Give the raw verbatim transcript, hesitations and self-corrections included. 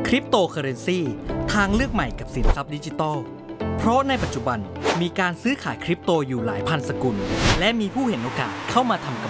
คริปโตเคอเรนซีทางเลือกใหม่กับสินทรัพย์ดิจิทัลเพราะในปัจจุบันมีการซื้อขายคริปโตอยู่หลายพันสกุลและมีผู้เห็นโอกาสเข้ามาทำกำ